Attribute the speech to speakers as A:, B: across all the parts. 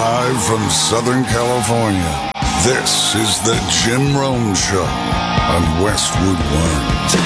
A: Live from Southern California, this is the Jim Rome Show on Westwood One.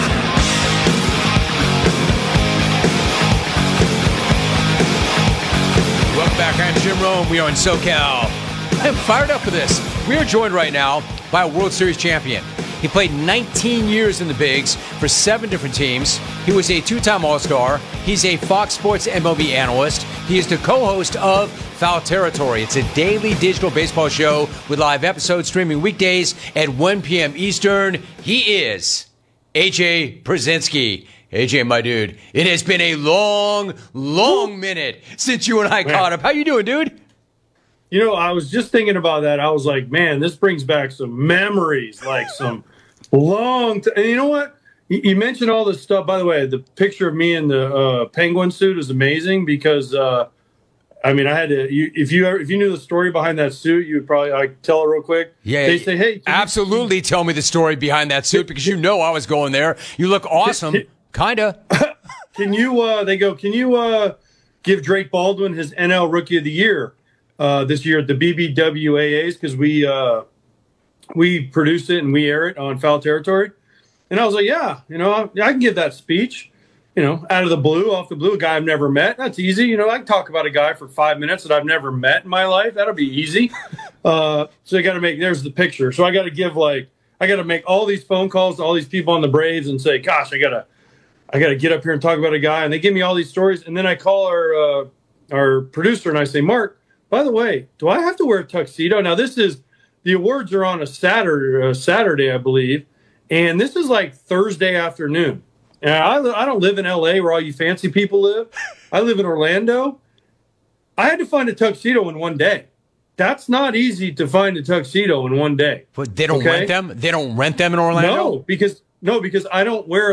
B: Welcome back. I'm Jim Rome. We are in SoCal. I'm fired up for this. We are joined right now by a World Series champion. He played 19 years in the bigs for 7 different teams. He was a 2-time All-Star. He's a Fox Sports MLB analyst. He is the co-host of Foul Territory. It's a daily digital baseball show with live episodes streaming weekdays at 1 p.m. Eastern. He is AJ Pierzynski. AJ, my dude, it has been a long minute since you and I caught up. How you doing, dude?
C: You know, I was just thinking about that. I was like, man, this brings back some memories, like some and you know what? You mentioned all this stuff. By the way, the picture of me in the penguin suit is amazing because, I mean, I had to. If you knew the story behind that suit, you would probably tell it real quick.
B: Yeah,
C: they say, hey,
B: absolutely, tell me the story behind that suit because you know I was going there. You look awesome, kinda.
C: Can you? They go. Can you give Drake Baldwin his NL Rookie of the Year this year at the BBWAAs because we produce it and we air it on Foul Territory. And I was like, yeah, you know, I can give that speech, you know, out of the blue, off the blue, a guy I've never met. That's easy. You know, I can talk about a guy for 5 minutes that I've never met in my life. That'll be easy. So I got to there's the picture. So I got to make all these phone calls to all these people on the Braves and say, gosh, I got to get up here and talk about a guy. And they give me all these stories. And then I call our producer and I say, Mark, by the way, do I have to wear a tuxedo? Now, the awards are on a Saturday, I believe. And this is like Thursday afternoon. And I don't live in L.A. where all you fancy people live. I live in Orlando. I had to find a tuxedo in one day. That's not easy to find a tuxedo in one day.
B: But they don't rent them? They don't rent them in Orlando?
C: No, because I don't wear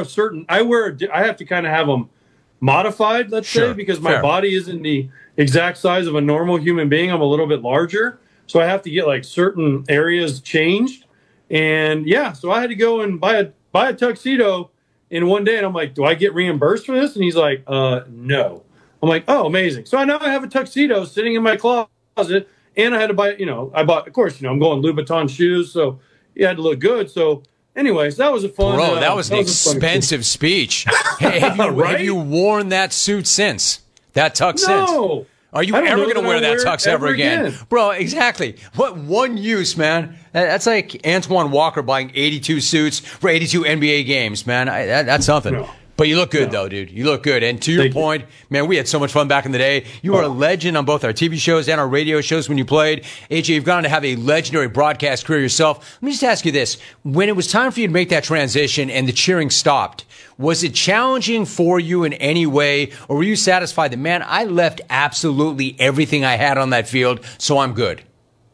C: I have to kind of have them modified, let's say, because my body isn't the exact size of a normal human being. I'm a little bit larger. So I have to get like certain areas changed. And yeah, so I had to go and buy a tuxedo in one day. And I'm like, do I get reimbursed for this? And he's like, no. I'm like, oh, amazing. So now I have a tuxedo sitting in my closet. And I had to buy, of course, I'm going Louboutin shoes. So it had to look good. So anyways, that was a fun.
B: Bro, that was an expensive speech. Hey, have you worn that suit since? That tux since?
C: No.
B: Are you ever going to wear that tux ever again? Bro, exactly. What one use, man? That's like Antoine Walker buying 82 suits for 82 NBA games, man. That's something. No. But you look good, though, dude. You look good. And to your point, man, we had so much fun back in the day. You were a legend on both our TV shows and our radio shows when you played. AJ, you've gone on to have a legendary broadcast career yourself. Let me just ask you this. When it was time for you to make that transition and the cheering stopped, was it challenging for you in any way, or were you satisfied that, man, I left absolutely everything I had on that field, so I'm good?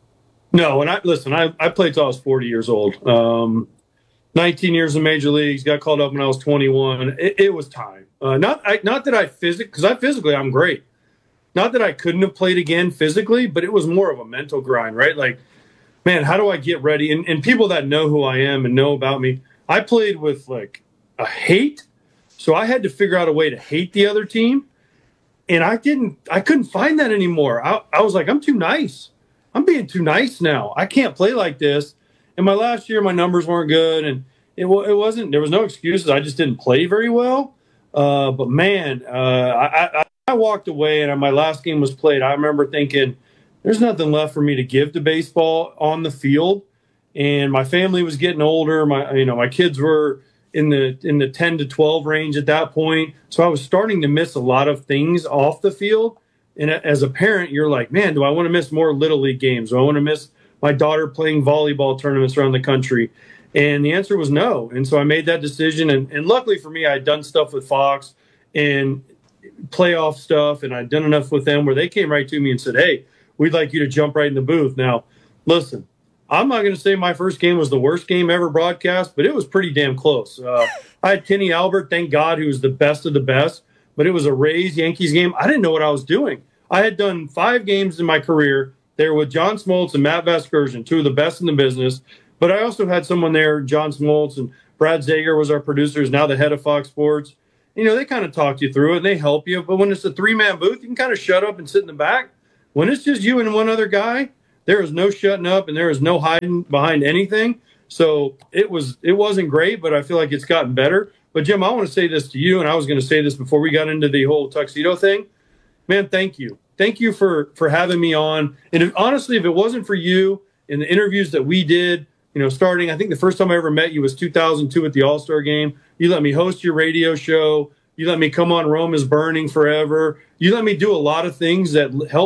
C: No, and I played till I was 40 years old. 19 years in major leagues, got called up when I was 21. It was time. Not that I physically, I'm great. Not that I couldn't have played again physically, but it was more of a mental grind, right? Like, man, how do I get ready? And people that know who I am and know about me, I played with like a hate. So I had to figure out a way to hate the other team. And I couldn't find that anymore. I was like, I'm too nice. I'm being too nice now. I can't play like this. And my last year, my numbers weren't good, and it wasn't. There was no excuses. I just didn't play very well. But man, I walked away, and my last game was played. I remember thinking, "There's nothing left for me to give to baseball on the field." And my family was getting older. My kids were in the 10 to 12 range at that point, so I was starting to miss a lot of things off the field. And as a parent, you're like, "Man, do I want to miss more Little League games? Do I want to miss my daughter playing volleyball tournaments around the country?" And the answer was no. And so I made that decision. And luckily for me, I had done stuff with Fox and playoff stuff, and I'd done enough with them where they came right to me and said, "Hey, we'd like you to jump right in the booth." Now, listen, I'm not going to say my first game was the worst game ever broadcast, but it was pretty damn close. I had Kenny Albert, thank God, who was the best of the best, but it was a Rays-Yankees game. I didn't know what I was doing. I had done 5 games in my career. They were with John Smoltz and Matt Vasgersian, 2 of the best in the business. But I also had someone there, John Smoltz, and Brad Zager was our producer, is now the head of Fox Sports. They kind of talk you through it, and they help you. But when it's a 3-man booth, you can kind of shut up and sit in the back. When it's just you and one other guy, there is no shutting up and there is no hiding behind anything. So it wasn't great, but I feel like it's gotten better. But Jim, I want to say this to you, and I was going to say this before we got into the whole tuxedo thing. Man, thank you. Thank you for having me on. And honestly, if it wasn't for you in the interviews that we did, starting, I think the first time I ever met you was 2002 at the All-Star game. You let me host your radio show. You let me come on Rome is Burning forever. You let me do a lot of things that helped